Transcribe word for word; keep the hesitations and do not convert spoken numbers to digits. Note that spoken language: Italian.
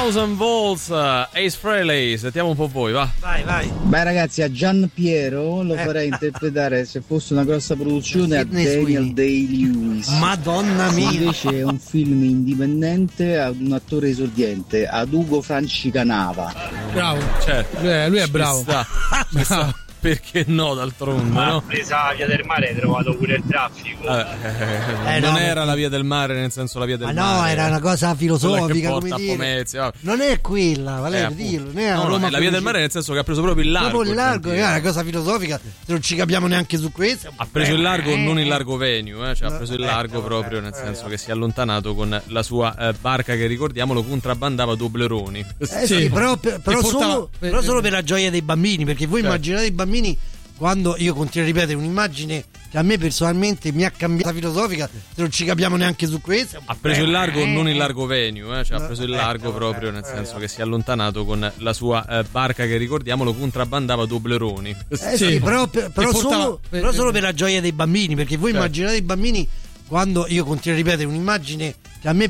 Thousand Volts, Ace Frehley, sentiamo un po' voi, va. Vai, vai. Beh ragazzi, a Gian Piero lo Eh. farei interpretare, se fosse una grossa produzione, a Sidney Daniel Sweeney. Day-Lewis. Madonna Se mia. invece è un film indipendente, ad un attore esordiente, ad Ugo Francicanava. Bravo. Certo. Lui è, lui è Ci bravo. sta, ci sta. Perché no, d'altronde, Ma no? presa la via del mare hai trovato pure il traffico. Vabbè, eh, Eh, non no, era la via del mare, nel senso la via del Ma mare. no, era una cosa quella che filosofica, porta come a dire. Pomezia, vabbè. Non è quella, Eh, Valerio, appunto. dillo. Non è a No, no, Roma è la via del mare nel senso che ha preso proprio il largo. Proprio il largo, è gentile. una cosa filosofica, se non ci capiamo neanche su questo. Ha preso il largo, non il largo venue, eh? Cioè ha preso il Eh, largo eh, proprio eh, nel eh, senso eh. che si è allontanato con la sua eh, barca che, ricordiamolo, contrabbandava Tobleroni. Eh sì, Sì. però, però, portava- solo, però solo per la gioia dei bambini, perché voi Certo. immaginate i bambini quando io continuo a ripetere un'immagine che a me personalmente mi ha cambiato filosofica, se non ci capiamo neanche su questo. Ha preso il largo, Eh, non il largo venue, eh? Cioè ha preso il eh, largo eh, proprio eh, nel eh, senso eh. che si è allontanato con la sua eh, barca che, ricordiamolo, contrabbandava Tobleroni. Eh sì, Sì. però, però, portava- solo, però solo per la gioia dei bambini, perché voi Certo. immaginate i bambini quando io continuo a ripetere un'immagine che a me